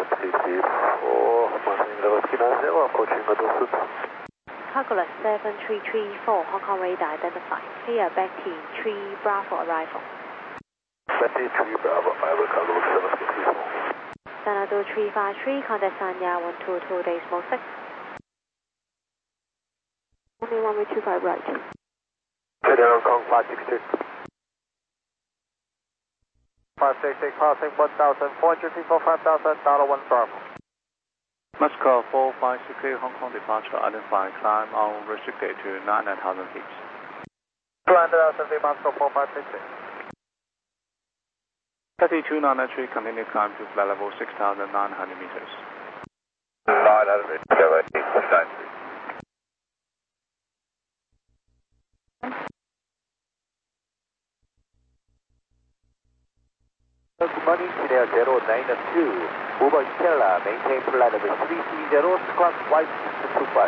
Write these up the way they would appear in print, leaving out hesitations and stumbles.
334, maintaining level 390, approaching Adolphus. Calculus 7334, Hong Kong radar identified. Clear Betty 3 Bravo arrival. Betty 3 Bravo arrival, Calculus 7334. Xanadu 353, contact Sanya 122 decimal 6. Only 125 right. Heading Hong Kong 566. 566, passing 1,400 people, 5,000, $1 Bravo. Moscow 4568 Hong Kong departure identified, climb unrestricted to 9,000 feet. 2,000 feet, Moscow 4566. 3293, continue climb to flight level 6,900 meters. 900 meters, 793. Good morning, Sierra 092. Uber Stella, maintain flight level 330, squawk 525.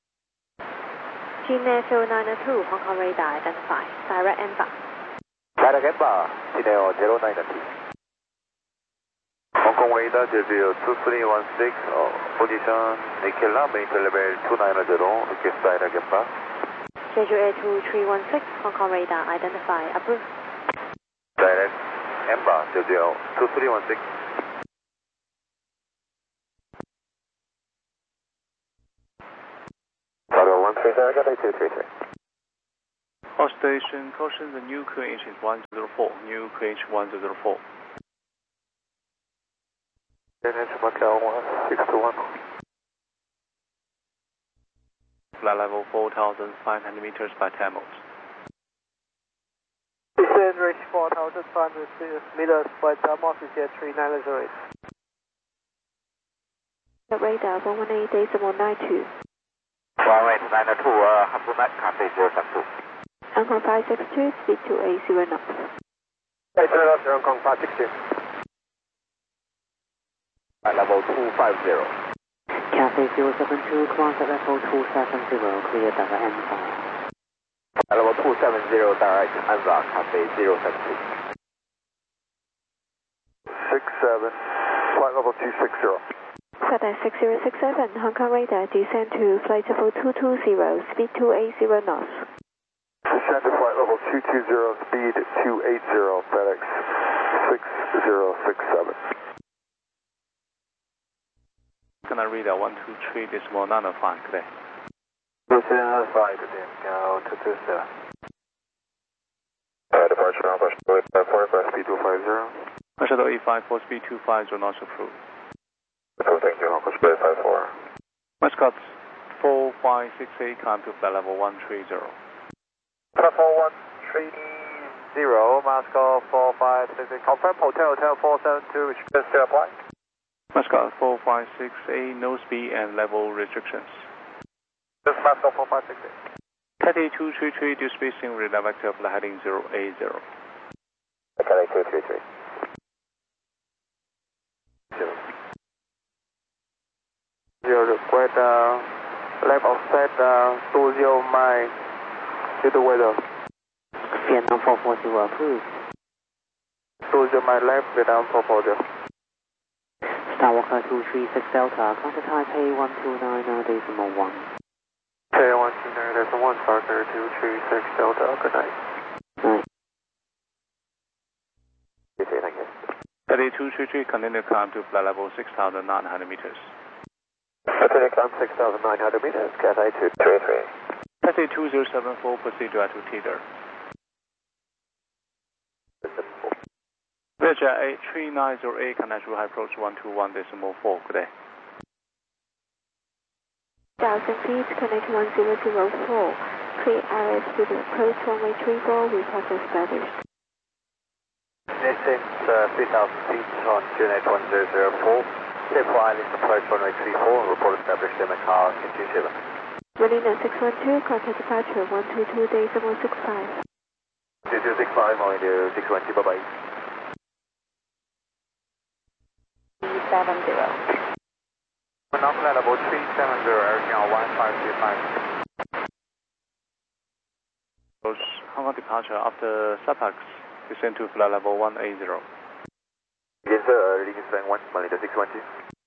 Gmail 902, Hong Kong radar identified. Direct inbound. Direct inbound, Sierra 092. Hong Kong radar 2316, position Nikela, maintain level 290, request direct inbound. Schedule Air 2316, Hong Kong radar identified. Approved. Direct inbound 2316. Total 130, got 233. All station, caution the new QH is 104, new QH 104. NH Macau 1621. Flight level 4,500 meters by 10 knots. Descend reach 4,500 meters by time officer 3908. The radar 118 decimal 92. 11892, Hamburg, Cathay 072. Hong Kong 562, speed 280 knots. Hey, turn off Hong Kong 562. Level 250. Cathay 072, command at level 270, clear direct inbound. Level 270, direct inbound, Cathay 072. 67, flight level 260. FedEx 6067, Hong Kong radar descend to flight level 220, speed 280 knots. Descend to flight level 220, speed 280, FedEx 6067. Can I read a 123 decimal 905 today? Descend 5 to Go 227. Departure Alpha, 4 speed 250. Shuttle E54, speed 250, not approved. Thank you, Hong Square 54. Mascot 4568, climb to flight level 130. 4130, Moscow 4566, confirm Hotel 472, which is still apply. Mascot 4568, no speed and level restrictions. This is Moscow 4566. Cathay 233, due spacing radar vector for the heading 080. Cathay 233. Request left offset 20 miles to the weather. Vietnam 440 approved. 20 miles left, Vietnam 440. Skywalker 236 Delta, contact Taipei 129 decimal 1. Okay, 129, there's a 1 Parker 236 Delta, good night. Nice. Okay, thank you. Cathay 233, continue climb to flight level 6,900 meters. Cathay climb 6,900 meters, Cathay 233. Cathay 2074, proceed to Attitude Teeter. Vietjet 3908, connect with approach 121 decimal 4, good day. 1,000 feet, connect 1004. Clear RS to the approach runway 34, report established. Distance 3,000 feet on Junet 1004. Therefore, Island approach runway 34, report established in Macau, continue 7. Running at 612, contact departure 122 decimal 65. 2265, moving to 620, bye-bye. 370. Phenomenal level 370, Air 1535. Approach Hong Kong departure after SAPAX, descend to flight level 180. Yes, sir, release 1, Manila 620.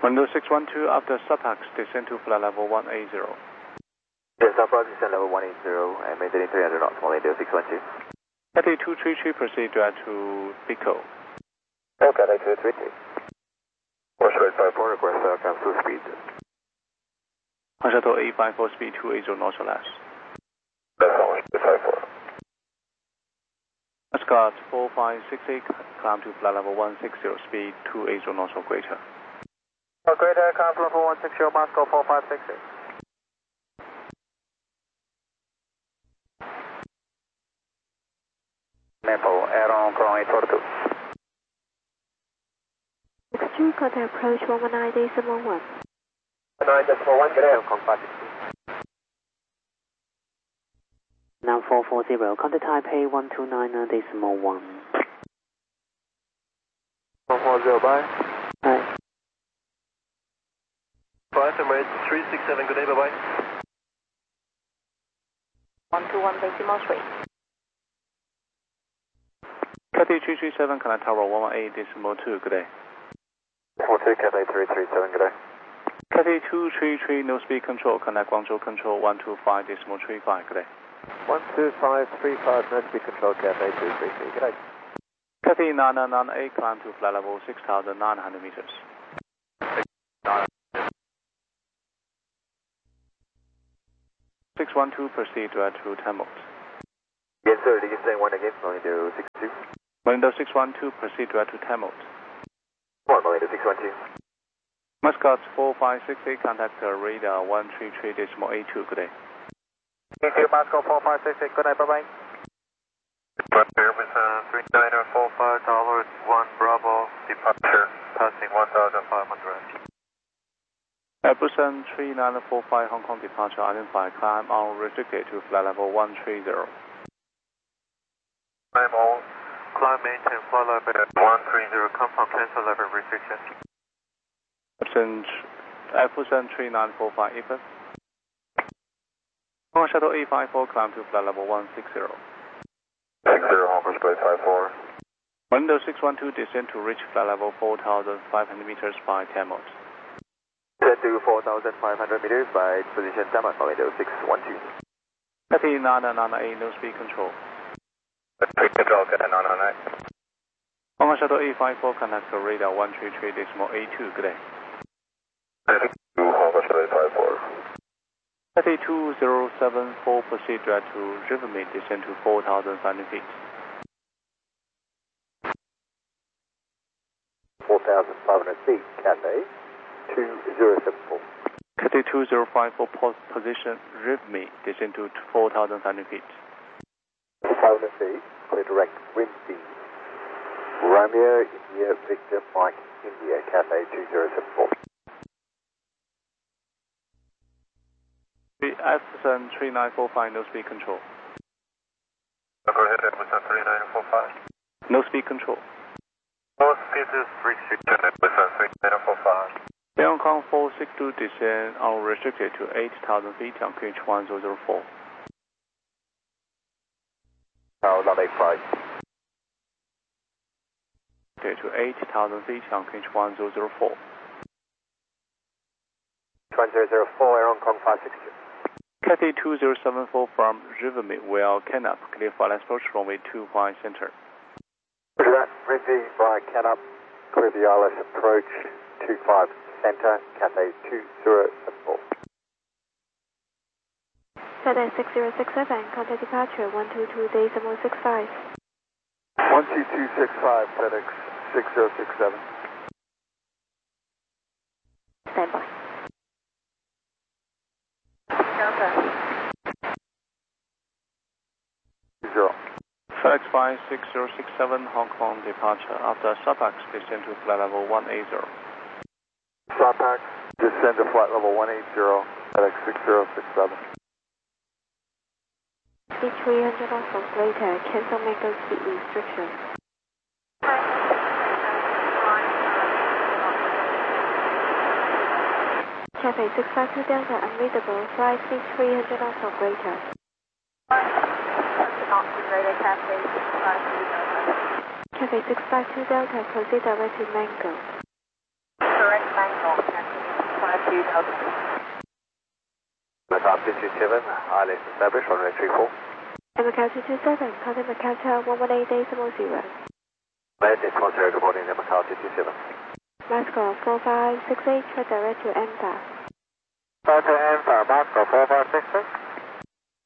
Window 612 after SUPAX, descend to flight level 180. Yes, Southwest descend level 180 and maintaining 300 knots, Molino 612. Cathay 233, proceed direct to Pico. Cathay 233. Washburn 54, request cancel speed. On shuttle 854, speed 280 north or less. That's all, 54. Ascot 4568, climb to flight level 160, speed 280 north or greater. Greater, climb level 160, Moscow 4568. Maple, add on, crawling 842. 62, contact approach 119.1. 119.1, good air, Hong Kong 560. Now 440, contact Taipei 129.1. 140, bye. Bye. 5 Emirates 367, good day, bye bye. 121.3. Cathay 337, connect tower 118.2, good day. 42, Cathay 337, good day. Cathay 233, no speed control, connect Guangzhou control 125.35, good day. 12535, no speed control, Cathay 233, good day. Cathay 9998, climb to flight level 6,900 meters. 612, proceed direct to Tamil. Yes, sir, did you say one again, Molino 62? Window 612, proceed direct to Tamil. 1, Molino 612. Muscat 4568, contact radar 133.82, good day. Thank you, Moscow 4568, good night, bye-bye. Airbus 3945, $1 Bravo, departure, passing 1,500. Airbus 3945, Hong Kong departure, identify, climb on restricted to flight level 130. Climb on, climb maintain flight level 130, confirm cancel level restriction. Airbus 3945, EFF. Hong Kong shuttle 854, climb to flight level 160. 60, Hong Kong Square 54. Window 612, descend to reach flight level 4,500 meters by 10 knots. Descend to 4,500 meters by position 7, Molino 612. Cathay 9998, no speed control. Speed control, Cathay 998. Hong Kong shuttle 854, connect to radar 133.82, good day. Descend to Hong Kong Square 54. Cathay 2074, proceed direct to Rivermead, descend to 4,500 feet. 4,500 feet, Cathay 2074. Cathay 2054, position Rivermead, descend to 4,500 feet. 4,000 feet, clear direct wind speed. Romeo, India, Victor, Mike, India, Cathay 2074. Epson 3945, no speed control. Go ahead, Epson 3945. No speed control. No speed is restricted, Epson 3945. Air Hong Kong 462, descend unrestricted to 8,000 feet on QH 1004. Runway 5. Okay, to 8,000 feet on QH 1004. 1004, Air Hong Kong 562. Cathay 2074 from Rivermead will Canap, clear for last approach runway 25 center. Roger that, received by Canup, clear the ILS approach 25 center, Cathay 2074. Cathay 6067, contact departure 122.65. 12265, FedEx 6067. Standby. FedEx 56067, Hong Kong departure. After SUPAX, descend to flight level 180. SUPAX, descend to flight level 180, FedEx 6067. Speed 300 knots or greater, cancel mango speed restriction. Cathay 652 Delta, unreadable, flight speed 300 knots or greater. Cathay 652 Delta, proceed direct to Mango. Correct, Mango. Macau 227, ILS established, runway 34. And Macau 227, contact Macau Tower 118.0. Latest 10, good morning, Macau 227. Moscow 4568, try direct to ANFA. Delta ANFA, Moscow 4568.